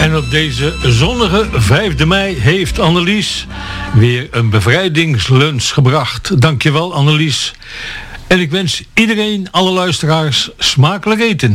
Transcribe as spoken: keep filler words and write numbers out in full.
En op deze zonnige vijfde mei heeft Annelies weer een bevrijdingslunch gebracht. Dankjewel Annelies. En ik wens iedereen, alle luisteraars, smakelijk eten.